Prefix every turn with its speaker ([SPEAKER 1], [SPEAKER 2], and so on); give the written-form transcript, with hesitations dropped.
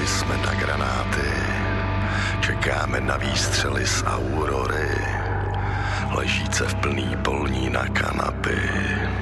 [SPEAKER 1] Čekali jsme na granáty, čekáme na výstřely z Aurory, ležíce v plný polní na kanapy.